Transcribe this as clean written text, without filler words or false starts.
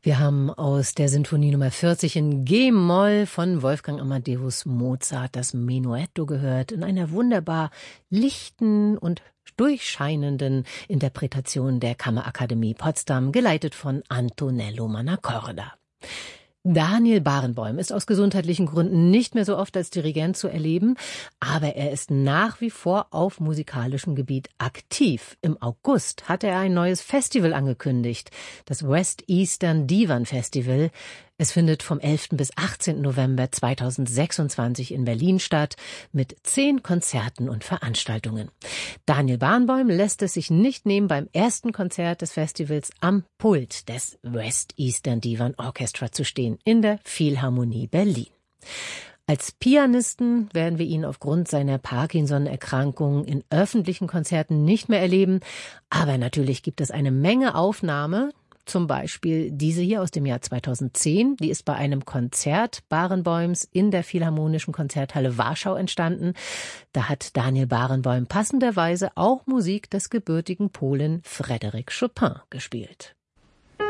Wir haben aus der Sinfonie Nummer 40 in G-Moll von Wolfgang Amadeus Mozart das Menuetto gehört, in einer wunderbar lichten und durchscheinenden Interpretation der Kammerakademie Potsdam, geleitet von Antonello Mannacorda. Daniel Barenboim ist aus gesundheitlichen Gründen nicht mehr so oft als Dirigent zu erleben, aber er ist nach wie vor auf musikalischem Gebiet aktiv. Im August hatte er ein neues Festival angekündigt, das West Eastern Divan Festival. Es findet vom 11. bis 18. November 2026 in Berlin statt, mit 10 Konzerten und Veranstaltungen. Daniel Barenboim lässt es sich nicht nehmen, beim ersten Konzert des Festivals am Pult des West Eastern Divan Orchestra zu stehen, in der Philharmonie Berlin. Als Pianisten werden wir ihn aufgrund seiner Parkinson-Erkrankung in öffentlichen Konzerten nicht mehr erleben, aber natürlich gibt es eine Menge Aufnahmen, zum Beispiel diese hier aus dem Jahr 2010, die ist bei einem Konzert Barenboims in der Philharmonischen Konzerthalle Warschau entstanden. Da hat Daniel Barenboim passenderweise auch Musik des gebürtigen Polen Frédéric Chopin gespielt.